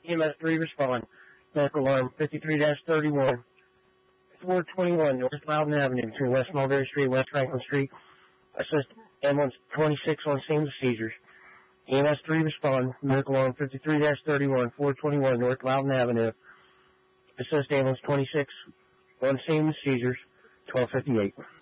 EMS 3 respond. Medical alarm 53-31, 421 North Loudon Avenue between West Mulberry Street and West Franklin Street. Assist ambulance 26 on scene with seizures. EMS 3 respond. Medical alarm 53-31, 421 North Loudon Avenue. Assist ambulance 26 on scene with seizures, 1258.